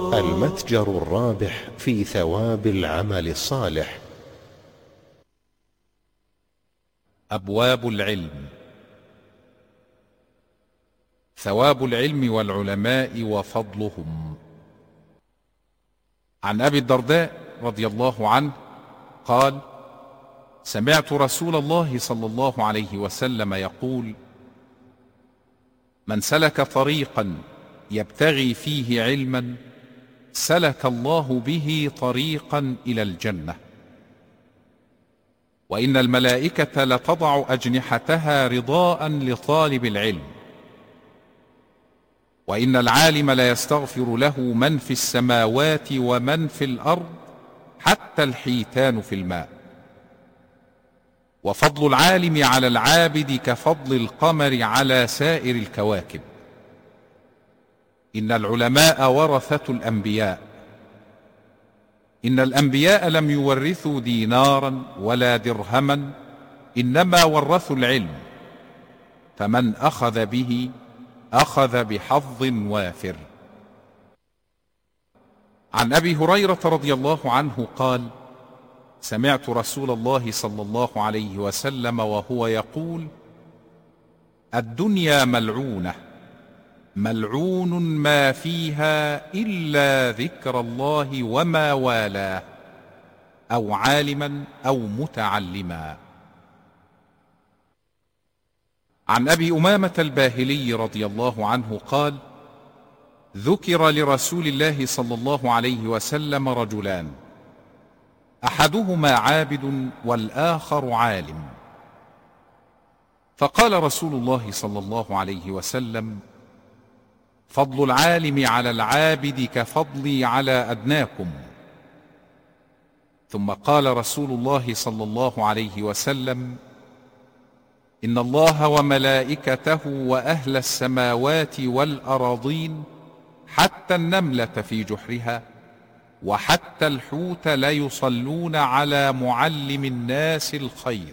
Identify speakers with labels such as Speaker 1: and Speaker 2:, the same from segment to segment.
Speaker 1: المتجر الرابح في ثواب العمل الصالح.
Speaker 2: أبواب العلم. ثواب العلم والعلماء وفضلهم. عن أبي الدرداء رضي الله عنه قال: سمعت رسول الله صلى الله عليه وسلم يقول: من سلك طريقا يبتغي فيه علما سلك الله به طريقا إلى الجنة، وإن الملائكة لتضع أجنحتها رضاء لطالب العلم، وإن العالم ليستغفر له من في السماوات ومن في الأرض حتى الحيتان في الماء، وفضل العالم على العابد كفضل القمر على سائر الكواكب. إن العلماء ورثة الأنبياء، إن الأنبياء لم يورثوا دينارا ولا درهما، إنما ورثوا العلم، فمن أخذ به أخذ بحظ وافر. عن أبي هريرة رضي الله عنه قال: سمعت رسول الله صلى الله عليه وسلم وهو يقول: الدنيا ملعونة، ملعون ما فيها إلا ذكر الله وما والاه، أو عالما أو متعلما. عن أبي أمامة الباهلي رضي الله عنه قال: ذكر لرسول الله صلى الله عليه وسلم رجلان، أحدهما عابد والآخر عالم، فقال رسول الله صلى الله عليه وسلم: فضل العالم على العابد كفضلي على أدناكم. ثم قال رسول الله صلى الله عليه وسلم: إن الله وملائكته وأهل السماوات والأراضين حتى النملة في جحرها وحتى الحوت ليصلون على معلم الناس الخير.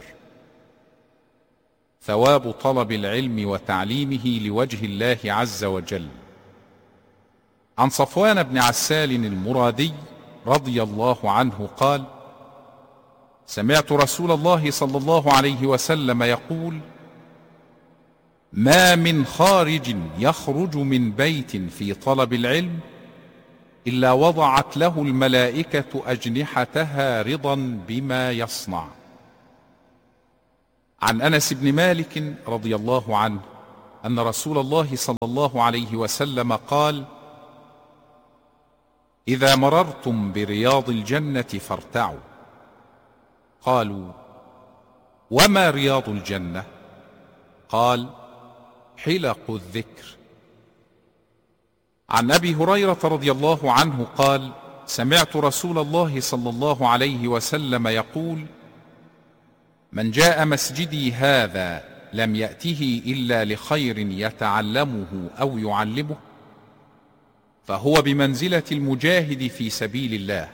Speaker 2: ثواب طلب العلم وتعليمه لوجه الله عز وجل. عن صفوان بن عسال المرادي رضي الله عنه قال: سمعت رسول الله صلى الله عليه وسلم يقول: ما من خارج يخرج من بيت في طلب العلم إلا وضعت له الملائكة أجنحتها رضا بما يصنع. عن أنس بن مالك رضي الله عنه أن رسول الله صلى الله عليه وسلم قال: إذا مررتم برياض الجنة فارتعوا. قالوا: وما رياض الجنة؟ قال: حلق الذكر. عن أبي هريرة رضي الله عنه قال: سمعت رسول الله صلى الله عليه وسلم يقول: من جاء مسجدي هذا لم يأته إلا لخير يتعلمه أو يعلمه فهو بمنزلة المجاهد في سبيل الله،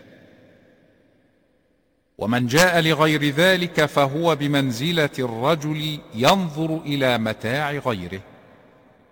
Speaker 2: ومن جاء لغير ذلك فهو بمنزلة الرجل ينظر إلى متاع غيره.